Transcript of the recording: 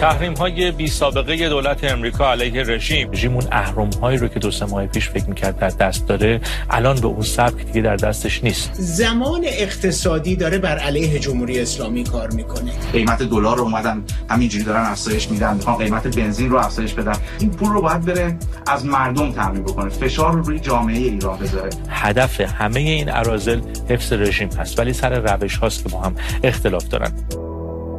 تحریم‌های بی سابقه دولت امریکا علیه رژیم اون اهرم‌هایی رو که 2-3 ماه پیش فکر می‌کرد در دست داره، الان به اون سبک دیگه در دستش نیست. زمان اقتصادی داره بر علیه جمهوری اسلامی کار میکنه. قیمت دلار رو اومدن همینجوری دارن افزایش میدن، میخوان قیمت بنزین رو افزایش بدن. این پول رو باید بره از مردم تامین بکنه، فشار رو روی جامعه ایران بذاره. هدف همه این اراذل حفظ رژیم هست، ولی سر روش هاست که با هم اختلاف دارن.